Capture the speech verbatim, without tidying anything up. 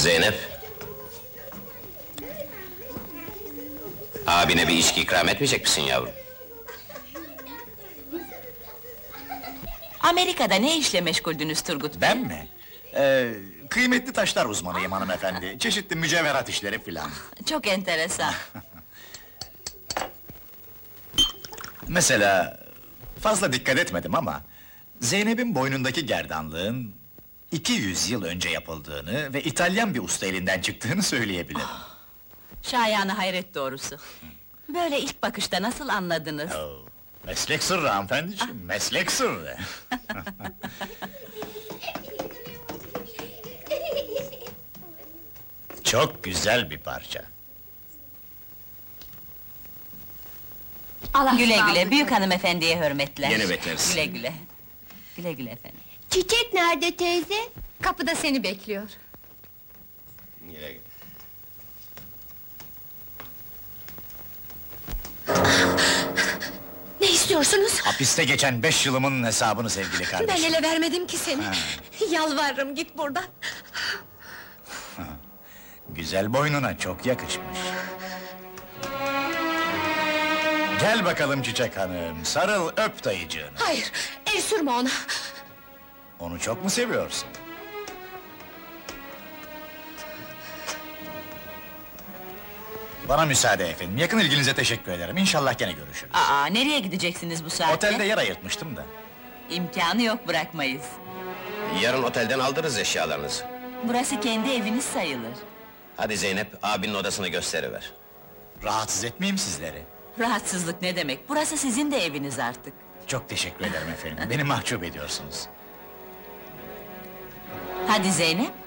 Zeynep! Abine bir içki ikram etmeyecek misin yavrum? Amerika'da ne işle meşguldünüz Turgut Bey? Ben mi? Ee, kıymetli taşlar uzmanıyım hanımefendi. Çeşitli mücevherat işleri filan. Çok enteresan. Mesela, fazla dikkat etmedim ama... Zeynep'in boynundaki gerdanlığın... iki yüz yıl önce yapıldığını ve İtalyan bir usta elinden çıktığını söyleyebilirim. Şayanı hayret doğrusu. Böyle ilk bakışta nasıl anladınız? Oo, meslek sırrı hanımefendiciğim, meslek sırrı! Çok güzel bir parça. Allah güle güle, büyük hanımefendiye hürmetler. Gene bekleriz. Güle güle. Güle güle efendim. Çiçek nerede teyze? Kapıda seni bekliyor. Güle- Ne istiyorsunuz? Hapiste geçen beş yılımın hesabını sevgili Ben kardeşim. ele vermedim ki seni. Ha. Yalvarırım git buradan. Güzel boynuna çok yakışmış. Gel bakalım Çiçek Hanım, sarıl öp dayıcığını. Hayır, el sürme ona. Onu çok mu seviyorsun? Bana müsaade efendim, yakın ilginize teşekkür ederim. İnşallah gene görüşürüz. Aa, nereye gideceksiniz bu saatte? Otelde yer ayırtmıştım da. İmkanı yok, bırakmayız. Yarın otelden aldırırız eşyalarınızı. Burası kendi eviniz sayılır. Hadi Zeynep, abinin odasını gösteriver. Rahatsız etmeyeyim sizleri. Rahatsızlık ne demek? Burası sizin de eviniz artık. Çok teşekkür ederim efendim, beni mahcup ediyorsunuz. Hadi Zeynep.